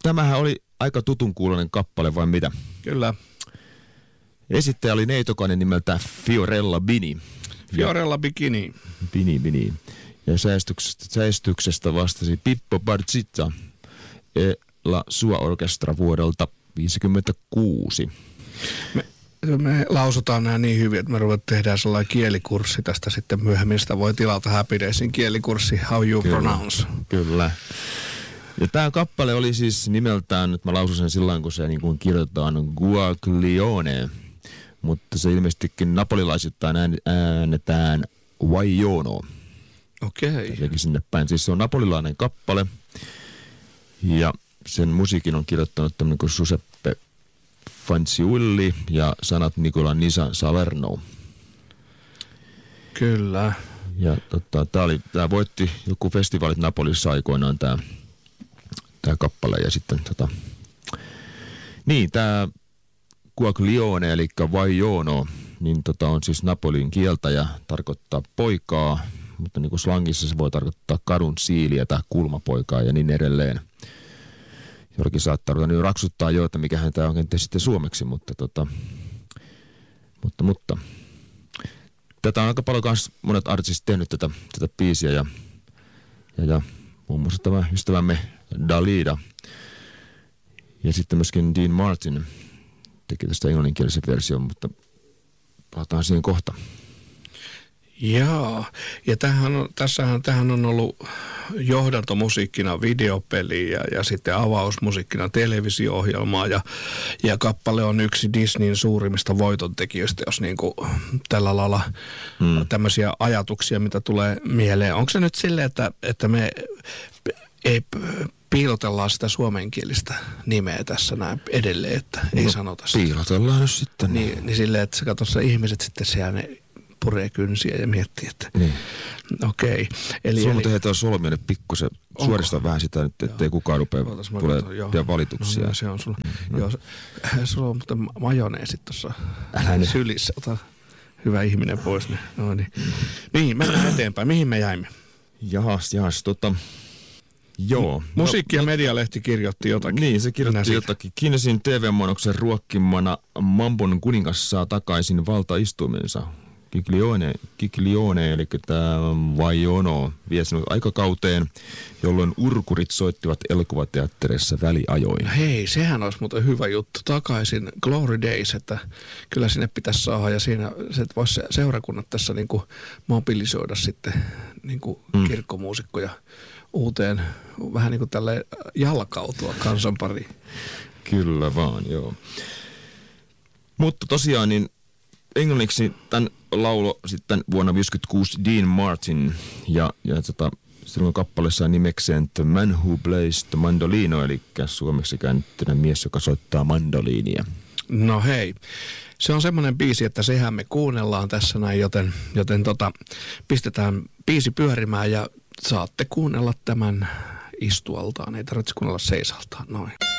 tämähän oli aika tutun kuuloinen kappale, vai mitä? Kyllä. Esittäjä oli neitokainen nimeltä Fiorella Bini. Fiorella Bikini. Bini. Ja säestyksestä vastasi Pippo Barzizza e la sua orchestra vuodelta 1956. Me lausutaan nämä niin hyvin, että me tehdään sellainen kielikurssi tästä sitten myöhemmin. Sitä voi tilata Happy Daysin kielikurssi How You Pronounce. Kyllä. Ja tämä kappale oli siis nimeltään, nyt mä lausun sen silloin, kun se niin kuin kirjoitetaan Guaglione, mutta se ilmeisestikin napolilaisittain äänetään Guaiono. Okei. Eli sinne päin. Siis se on napolilainen kappale ja sen musiikin on kirjoittanut tämmöinen kuin Giuseppe Fanciulli ja sanat Nicola Nisa Salerno. Kyllä. Ja tää voitti joku festivaalit Napolissa aikoinaan tää kappale ja sitten niin tää Guaglione eli Guaiono niin on siis Napolin kieltä ja tarkoittaa poikaa, mutta niin kuin slangissa se voi tarkoittaa kadun siiliä tai kulmapoikaa ja niin edelleen. Jollakin saattaa ruveta nyt raksuttaa jo, että mikähän tämä on kenties sitten suomeksi, mutta tätä on aika paljon kans monet artistit tehnyt tätä biisiä ja muun muassa tämä ystävämme Dalida ja sitten myöskin Dean Martin teki tästä englanninkielisen version, mutta palataan siihen kohta. Jaa, ja tähän on ollut johdantomusiikkina videopeli ja sitten avausmusiikkina televisio-ohjelmaa ja kappale on yksi Disneyn suurimmista voitontekijöistä, jos niinku tällä lailla tämmöisiä ajatuksia, mitä tulee mieleen. Onko se nyt silleen, että me ei piilotellaan sitä suomenkielistä nimeä tässä näin edelleen, että ei sanota sitä? Piilotellaan nyt sitten. Niin silleen, että se katsossa ihmiset sitten siellä ne puree kynsiä ja miettii, että okei. Sulla muuten heitä on solmia pikkusen suoristaa vähän sitä, ettei kukaan rupea tulee valituksia. No, se on sulla. Joo, sulla on muuten majoneesit tuossa sylissä. Ota hyvä ihminen pois. Niin, mennään eteenpäin. Mihin me jäimme? Jahas, joo. Musiikki- ja medialehti kirjoitti jotakin. Niin, se kirjoitti jotakin. Kinesin TV-monoksen ruokkimana Mambon kuningas saa takaisin valtaistuimensa. Giglione, eli tämä Guaiono, vie sinut aikakauteen, jolloin urkurit soittivat elokuvateatterissa väliajoin. Hei, sehän olisi muuten hyvä juttu. Takaisin Glory Days, että kyllä sinne pitäisi saada ja siinä se voisi seurakunnat tässä niin kuin mobilisoida sitten niin kuin kirkkomuusikkoja uuteen, vähän niin kuin tälleen jalkautua kansan pariin. Kyllä vaan, joo. Mutta tosiaan niin englanniksi tämän laulo sitten vuonna 1956 Dean Martin ja silloin kappaleessa nimekseen The Man Who Plays the Mandolino, eli suomeksi käännettynä mies, joka soittaa mandoliinia. No hei, se on semmoinen biisi, että sehän me kuunnellaan tässä näin, joten pistetään biisi pyörimään ja saatte kuunnella tämän istualtaan, ei tarvitse kuunnella seisaltaan, noin.